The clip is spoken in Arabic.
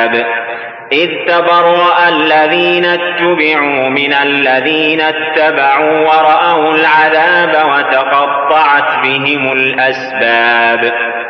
إذ تبرأ الذين اتبعوا من الذين اتبعوا ورأوا العذاب وتقطعت بهم الأسباب.